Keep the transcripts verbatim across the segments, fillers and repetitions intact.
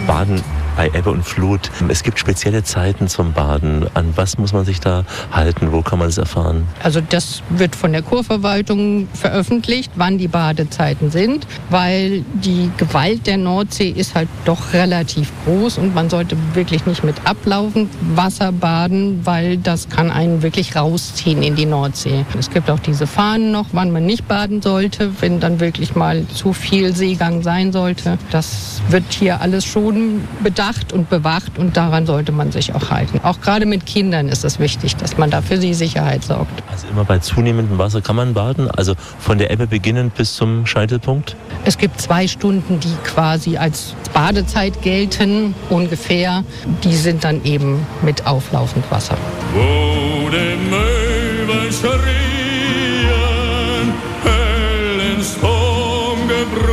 Baden bei Ebbe und Flut. Es gibt spezielle Zeiten zum Baden. An was muss man sich da halten? Wo kann man es erfahren? Also das wird von der Kurverwaltung veröffentlicht, wann die Badezeiten sind, weil die Gewalt der Nordsee ist halt doch relativ groß und man sollte wirklich nicht mit ablaufend Wasser baden, weil das kann einen wirklich rausziehen in die Nordsee. Es gibt auch diese Fahnen noch, wann man nicht baden sollte, wenn dann wirklich mal zu viel Seegang sein sollte. Das wird hier alles schon bedacht und bewacht und daran sollte man sich auch halten. Auch gerade mit Kindern ist es wichtig, dass man da für sie Sicherheit sorgt. Also immer bei zunehmendem Wasser kann man baden? Also von der Ebbe beginnend bis zum Scheitelpunkt? Es gibt zwei Stunden, die quasi als Badezeit gelten, ungefähr. Die sind dann eben mit auflaufend Wasser. Wo die Möwen schrien, hell ins Sturm gebrüht.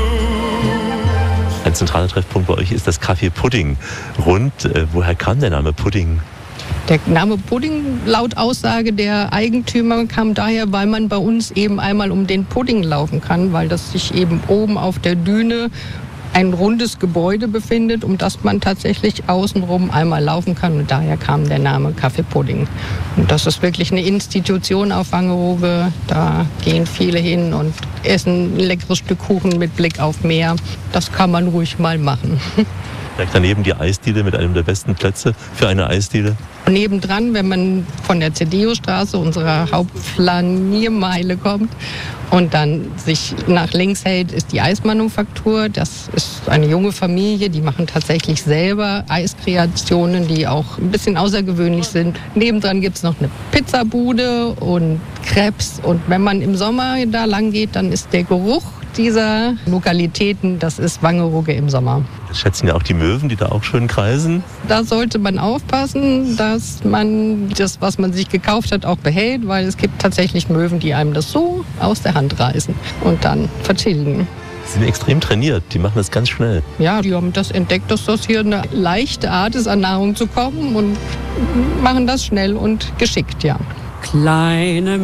Ein zentraler Treffpunkt bei euch ist das Café Pudding rund. Äh, woher kam der Name Pudding? Der Name Pudding, laut Aussage der Eigentümer, kam daher, weil man bei uns eben einmal um den Pudding laufen kann, weil das sich eben oben auf der Düne ein rundes Gebäude befindet, um das man tatsächlich außenrum einmal laufen kann. Und daher kam der Name Café Pudding. Und das ist wirklich eine Institution auf Wangerooge. Da gehen viele hin und essen ein leckeres Stück Kuchen mit Blick auf Meer. Das kann man ruhig mal machen. Direkt daneben die Eisdiele mit einem der besten Plätze für eine Eisdiele. Nebendran, wenn man von der Zedeo-Straße, unserer Hauptflaniermeile, kommt und dann sich nach links hält, ist die Eismanufaktur. Das ist eine junge Familie, die machen tatsächlich selber Eiskreationen, die auch ein bisschen außergewöhnlich sind. Nebendran gibt es noch eine Pizzabude und Crepes. Und wenn man im Sommer da lang geht, dann ist der Geruch dieser Lokalitäten, das ist Wangerooge im Sommer. Das schätzen ja auch die Möwen, die da auch schön kreisen. Da sollte man aufpassen, dass man das, was man sich gekauft hat, auch behält, weil es gibt tatsächlich Möwen, die einem das so aus der Hand reißen und dann vertilgen. Sie sind extrem trainiert, die machen das ganz schnell. Ja, die haben das entdeckt, dass das hier eine leichte Art ist, an Nahrung zu kommen und machen das schnell und geschickt, ja. Kleine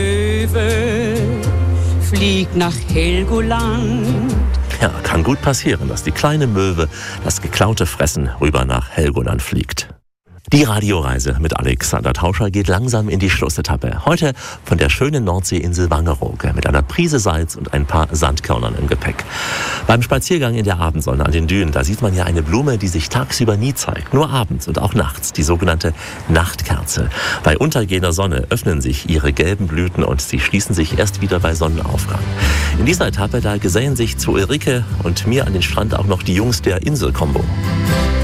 Möwe fliegt nach Helgoland. Ja, kann gut passieren, dass die kleine Möwe das geklaute Fressen rüber nach Helgoland fliegt. Die Radioreise mit Alexander Tauscher geht langsam in die Schlussetappe. Heute von der schönen Nordseeinsel Wangerooge mit einer Prise Salz und ein paar Sandkörnern im Gepäck. Beim Spaziergang in der Abendsonne an den Dünen, da sieht man ja eine Blume, die sich tagsüber nie zeigt, nur abends und auch nachts, die sogenannte Nachtkerze. Bei untergehender Sonne öffnen sich ihre gelben Blüten und sie schließen sich erst wieder bei Sonnenaufgang. In dieser Etappe, da gesellen sich zu Ulrike und mir an den Strand auch noch die Jungs der Insel-Kombo.